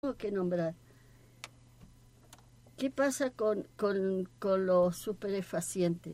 tengo que nombrar. ¿Qué pasa con los superfacientes?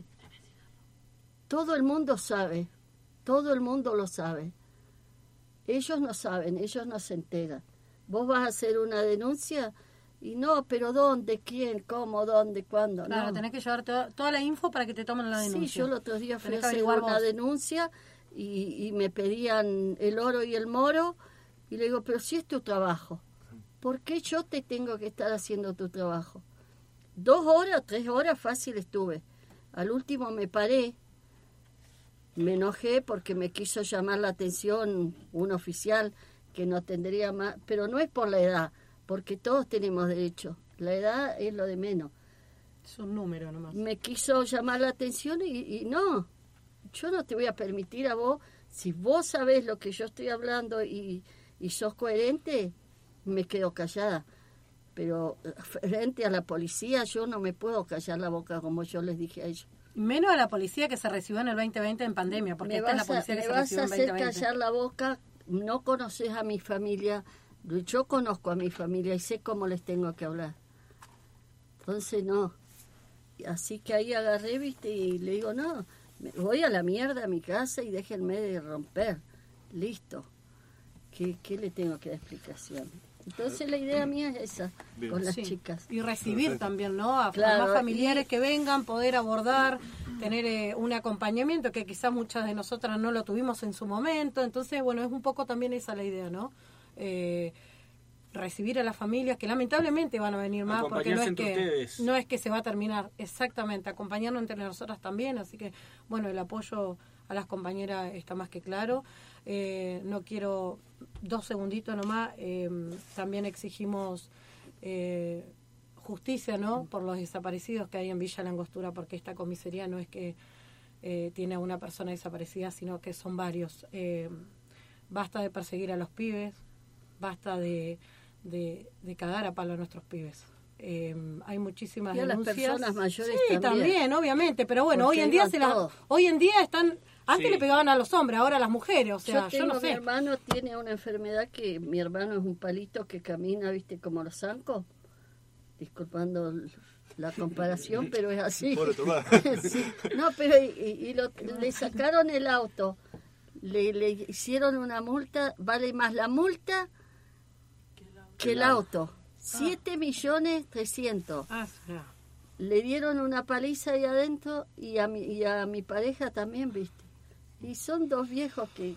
Todo el mundo sabe, todo el mundo lo sabe. Ellos no saben, ellos no se enteran. Vos vas a hacer una denuncia y no, pero ¿dónde? ¿Quién? ¿Cómo? ¿Dónde? ¿Cuándo? Claro, no. Tenés que llevar toda la info para que te tomen la denuncia. Sí, yo el otro día fui a hacer una denuncia y me pedían el oro y el moro y le digo, pero si es tu trabajo, ¿por qué yo te tengo que estar haciendo tu trabajo? 2 horas, 3 horas fácil estuve. Al último me paré, me enojé porque me quiso llamar la atención un oficial que no tendría más, pero no es por la edad, porque todos tenemos derecho. La edad es lo de menos. Es un número nomás. Me quiso llamar la atención y no, yo no te voy a permitir a vos, si vos sabés lo que yo estoy hablando y sos coherente, me quedo callada. Pero frente a la policía yo no me puedo callar la boca como yo les dije a ellos. Menos a la policía que se recibió en el 2020 en pandemia, porque esta es la policía que se recibió en 2020. Me vas a hacer callar la boca, no conoces a mi familia, yo conozco a mi familia y sé cómo les tengo que hablar. Entonces no. Así que ahí agarré, viste, y le digo, no, voy a la mierda a mi casa y déjenme de romper. Listo. ¿Qué le tengo que dar explicación? Entonces la idea mía es esa, bien, con las chicas. Y recibir también, ¿no? A más familiares que vengan, poder abordar, tener un acompañamiento que quizás muchas de nosotras no lo tuvimos en su momento. Entonces, bueno, es un poco también esa la idea, ¿no? Recibir a las familias, que lamentablemente van a venir más, porque no es que se va a terminar, exactamente, acompañarnos entre nosotras también. Así que, bueno, el apoyo a las compañeras está más que claro. No quiero 2 segunditos nomás, también exigimos justicia, ¿no? Por los desaparecidos que hay en Villa La Angostura, porque esta comisaría no es que tiene a una persona desaparecida, sino que son varios. Basta de perseguir a los pibes, basta de cagar a palo a nuestros pibes. Hay muchísimas y a denuncias. Las personas mayores también, obviamente, pero bueno, hoy en día están. Antes le pegaban a los hombres, ahora a las mujeres, o sea, yo no sé. Mi hermano tiene una enfermedad que mi hermano es un palito que camina, viste, como los zancos, disculpando la comparación, pero es así. Sí. No, pero le sacaron el auto, le hicieron una multa, vale más la multa que el auto. 7.300.000. Le dieron una paliza ahí adentro y a mi pareja también, viste. Y son 2 viejos que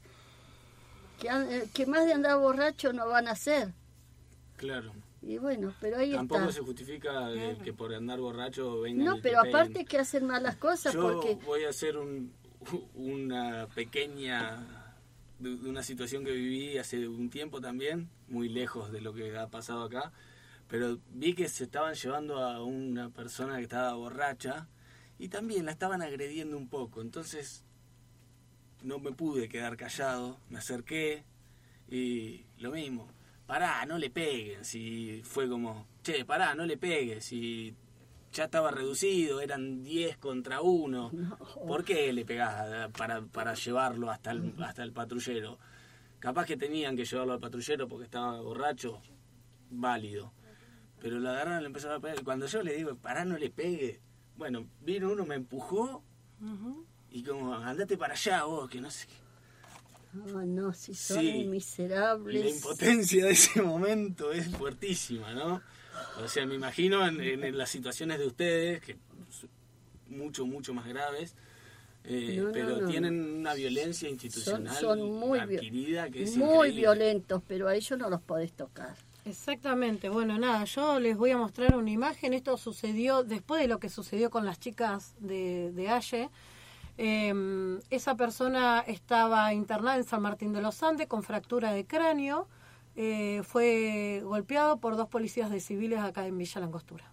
más de andar borracho no van a ser. Claro. Y bueno, pero ahí tampoco se justifica que por andar borracho vengan. No, pero aparte que hacen malas cosas. Yo voy a hacer una pequeña de una situación que viví hace un tiempo también, muy lejos de lo que ha pasado acá, pero vi que se estaban llevando a una persona que estaba borracha y también la estaban agrediendo un poco. Entonces no me pude quedar callado, me acerqué y lo mismo, pará, no le peguen. Si fue como, che, pará, no le pegues, si ya estaba reducido, eran 10 contra 1, no. ¿Por qué le pegás para llevarlo hasta el patrullero? Capaz que tenían que llevarlo al patrullero porque estaba borracho, válido, pero lo agarraron y le empezaron a pegar. Cuando yo le digo, pará, no le pegue, bueno, vino uno, me empujó, y como, andate para allá vos, que no sé qué. No, si son miserables. La impotencia de ese momento es fuertísima, ¿no? O sea, me imagino en las situaciones de ustedes, que mucho más graves, pero tienen una violencia institucional son muy adquirida que es muy increíble. Violentos, pero a ellos no los podés tocar. Exactamente, bueno, nada, yo les voy a mostrar una imagen. Esto sucedió después de lo que sucedió con las chicas de Aye. Esa persona estaba internada en San Martín de los Andes con fractura de cráneo. Fue golpeado por 2 policías de civiles acá en Villa La Angostura.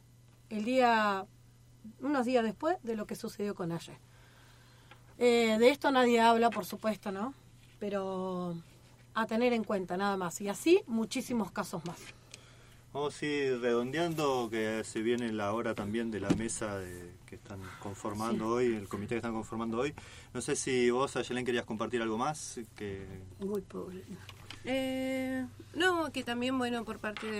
Unos días después de lo que sucedió con Aye. De esto nadie habla, por supuesto, ¿no? Pero a tener en cuenta, nada más. Y así, muchísimos casos más. Vamos a ir redondeando, que se viene la hora también de la mesa que están conformando hoy, el comité que están conformando hoy. No sé si vos, Ayelén, querías compartir algo más. Muy pobre. No, que también, bueno, por parte